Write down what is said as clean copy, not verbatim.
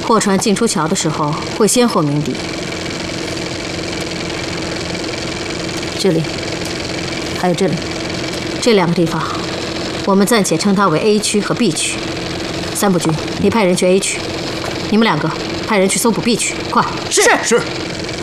货船进出桥的时候会先后鸣笛。这里，还有这里，这2个地方，我们暂且称它为 A 区和 B 区。三部军，你派人去 A 区，你们2个派人去搜捕 B 区，快！ 是。